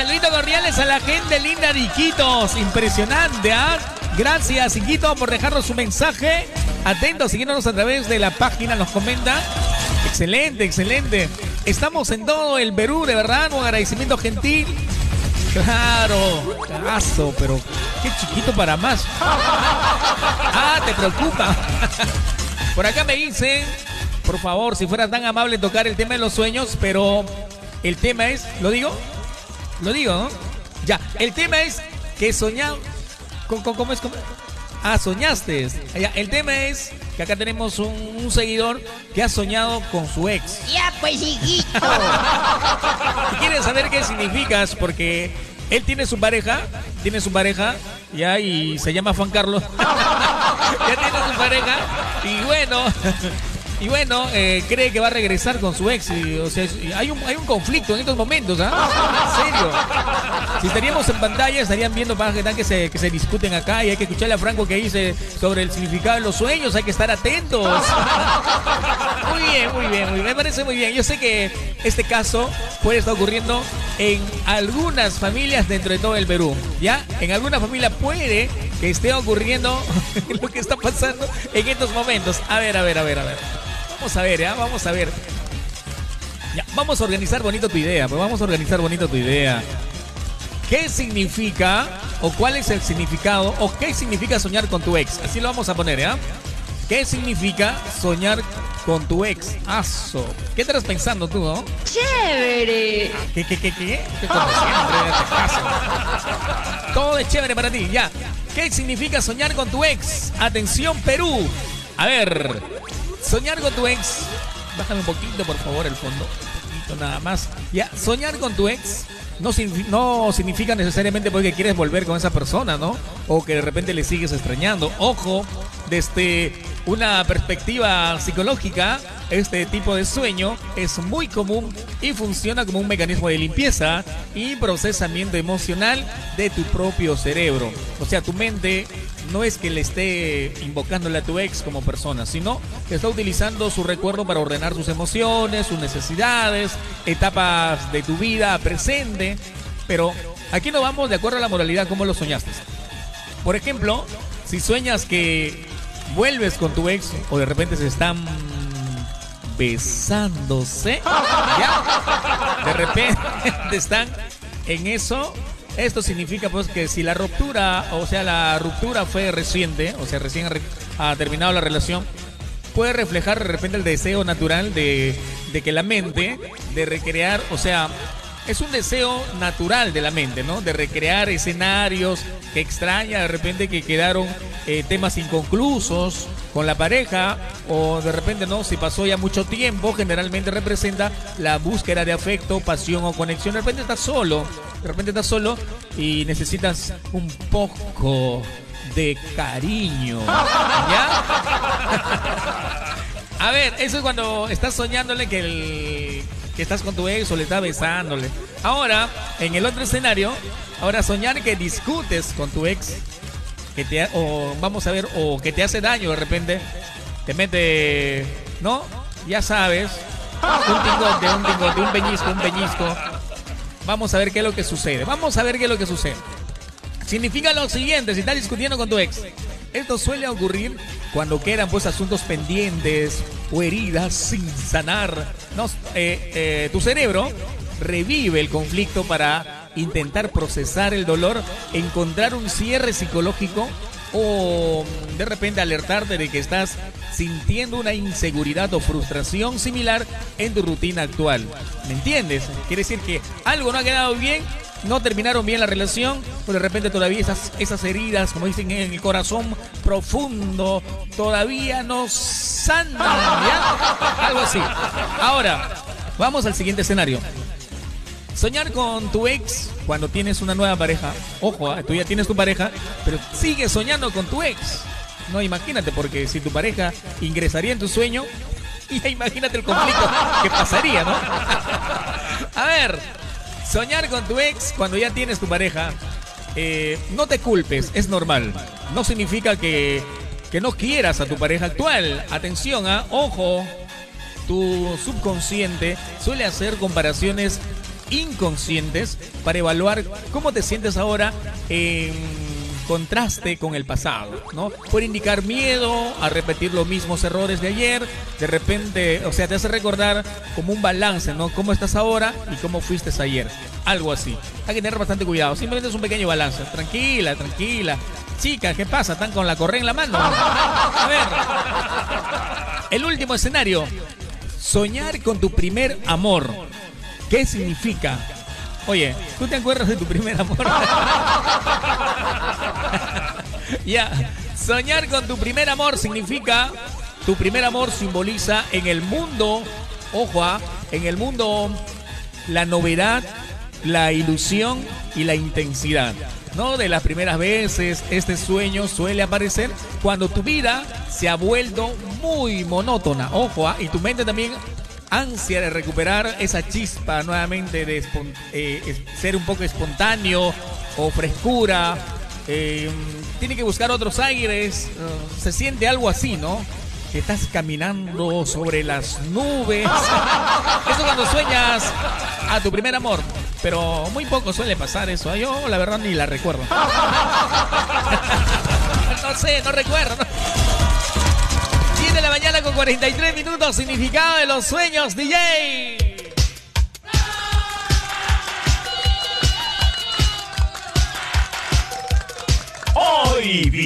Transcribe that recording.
saluditos cordiales a la gente linda de Iquitos. Impresionante, ¿ah? Gracias, Iquito, por dejarnos su mensaje. Atentos, siguiéndonos a través de la página, nos comenta. Excelente, excelente. Estamos en todo el Perú, de verdad, un agradecimiento gentil. Claro, cagazo, pero qué chiquito para más. Ah, te preocupa. Por acá me dicen, por favor, si fuera tan amable tocar el tema de los sueños, pero el tema es, ¿lo digo? Lo digo, ¿no? Ya, el tema es que soñado. ¿Cómo es? Ah, soñaste. Ya, el tema es que acá tenemos un seguidor que ha soñado con su ex. Ya, pues, hijito. Y quiere saber qué significas, porque él tiene su pareja, ya, y se llama Juan Carlos. Ya tiene su pareja, y bueno, cree que va a regresar con su ex. O sea, hay un conflicto en estos momentos, ¿ah? En serio. Si estaríamos en pantalla, estarían viendo para que se discuten acá, y hay que escucharle a Franco que dice sobre el significado de los sueños. Hay que estar atentos. Muy bien. Me parece muy bien. Yo sé que este caso puede estar ocurriendo en algunas familias dentro de todo el Perú, ¿ya? En alguna familia puede que esté ocurriendo lo que está pasando en estos momentos. A ver. Vamos a ver, ¿ya? Vamos a ver. Ya, vamos a organizar bonito tu idea. ¿Qué significa o cuál es el significado o qué significa soñar con tu ex? Así lo vamos a poner, ¿ya? ¿Qué significa soñar con tu ex? Aso. ¿Qué estarás pensando tú, no? Chévere. ¿Qué? Como siempre, te paso. Todo es chévere para ti, ya. ¿Qué significa soñar con tu ex? Atención, Perú. A ver, soñar con tu ex. Bájame un poquito, por favor, el fondo. Un poquito nada más. Ya, soñar con tu ex no significa necesariamente porque quieres volver con esa persona, ¿no? O que de repente le sigues extrañando. Ojo, desde una perspectiva psicológica, este tipo de sueño es muy común y funciona como un mecanismo de limpieza y procesamiento emocional de tu propio cerebro. O sea, tu mente no es que le esté invocándole a tu ex como persona, sino que está utilizando su recuerdo para ordenar sus emociones, sus necesidades, etapas de tu vida presente. Pero aquí no vamos de acuerdo a la moralidad como lo soñaste. Por ejemplo, si sueñas que vuelves con tu ex o de repente se están besándose, ¿ya? De repente están en eso. Esto significa pues que si la ruptura fue reciente, o sea, recién ha terminado la relación, puede reflejar de repente el deseo natural de que la mente, de recrear, o sea, es un deseo natural de la mente, ¿no? De recrear escenarios que extraña, de repente que quedaron temas inconclusos con la pareja, o de repente, ¿no? Si pasó ya mucho tiempo, generalmente representa la búsqueda de afecto, pasión o conexión. De repente estás solo y necesitas un poco de cariño, ¿ya? A ver, eso es cuando estás soñándole que estás con tu ex o le estás besándole. Ahora, en el otro escenario, soñar que discutes con tu ex, o que te hace daño de repente, te mete, ¿no? Ya sabes, un pellizco. Vamos a ver qué es lo que sucede. Significa lo siguiente: si estás discutiendo con tu ex, esto suele ocurrir cuando quedan pues asuntos pendientes o heridas sin sanar, ¿no? Tu cerebro revive el conflicto para intentar procesar el dolor, encontrar un cierre psicológico o de repente alertarte de que estás sintiendo una inseguridad o frustración similar en tu rutina actual. ¿Me entiendes? Quiere decir que algo no ha quedado bien, no terminaron bien la relación, o de repente todavía esas heridas, como dicen, en el corazón profundo, todavía no sanan, ¿ya? Algo así. Ahora, vamos al siguiente escenario. Soñar con tu ex cuando tienes una nueva pareja. Ojo, tú ya tienes tu pareja, pero sigues soñando con tu ex. No, imagínate, porque si tu pareja ingresaría en tu sueño, ya imagínate el conflicto que pasaría, ¿no? A ver, soñar con tu ex cuando ya tienes tu pareja, no te culpes, es normal. No significa que no quieras a tu pareja actual. Atención, ojo, tu subconsciente suele hacer comparaciones inconscientes para evaluar cómo te sientes ahora en contraste con el pasado, ¿no? Puede indicar miedo a repetir los mismos errores de ayer, de repente, o sea, te hace recordar como un balance, ¿no? Cómo estás ahora y cómo fuiste ayer, algo así. Hay que tener bastante cuidado, simplemente es un pequeño balance. Tranquila, tranquila. Chicas, ¿qué pasa? ¿Están con la correa en la mano? A ver. El último escenario. Soñar con tu primer amor. ¿Qué significa? Oye, ¿tú te acuerdas de tu primer amor? Ya, soñar con tu primer amor significa, tu primer amor simboliza en el mundo, ojo, en el mundo la novedad, la ilusión y la intensidad, ¿no? De las primeras veces, este sueño suele aparecer cuando tu vida se ha vuelto muy monótona, ojo, y tu mente también ansia de recuperar esa chispa nuevamente de ser un poco espontáneo o frescura. Tiene que buscar otros aires. Se siente algo así, ¿no? Que estás caminando sobre las nubes. Eso cuando sueñas a tu primer amor. Pero muy poco suele pasar eso. Yo la verdad ni la recuerdo. No sé, no recuerdo. 10 de la mañana con 43 minutos. Significado de los sueños, DJ. Hoy